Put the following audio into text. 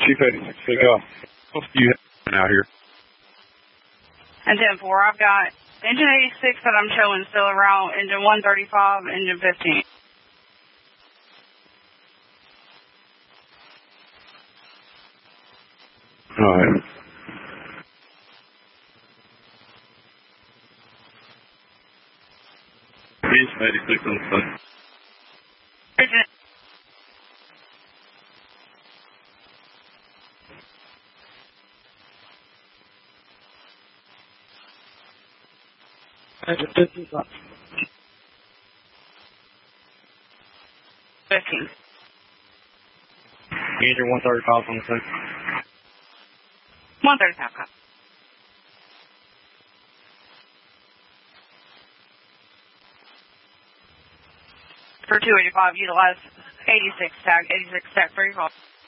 Chief 86, take off. What do you have out here? And 10-4, I've got engine 86 that I'm showing still around, engine 135, engine 15. All right. Engine 86 on the side. Engine 15 up. 15. Engine 135 on the side. 135 copy. For 285, utilize 86 tag 3 call.